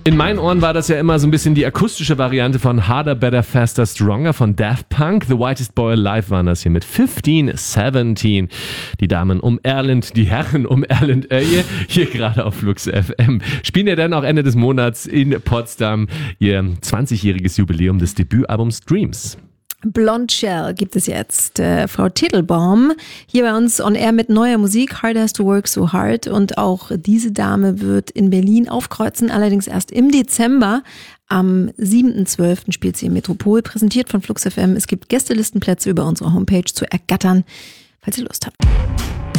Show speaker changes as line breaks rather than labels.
In meinen Ohren war das ja immer so ein bisschen die akustische Variante von Harder, Better, Faster, Stronger von Daft Punk. The Whitest Boy Alive waren das hier mit 1517. Die Damen um Erland, die Herren um Erland hier gerade auf Flux FM. Spielen ja dann auch Ende des Monats in Potsdam ihr 20-jähriges Jubiläum des Debütalbums Dreams.
Blonde Shell gibt es jetzt. Frau Tittelbaum hier bei uns on air mit neuer Musik. Hard Has to Work So Hard. Und auch diese Dame wird in Berlin aufkreuzen, allerdings erst im Dezember. Am 7.12. spielt sie im Metropol, präsentiert von Flux FM. Es gibt Gästelistenplätze über unsere Homepage zu ergattern, falls ihr Lust habt.